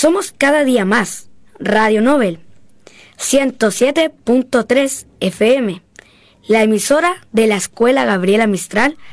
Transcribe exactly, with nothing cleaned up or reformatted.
Somos cada día más Radio Nobel ciento siete punto tres F M, la emisora de la Escuela Gabriela Mistral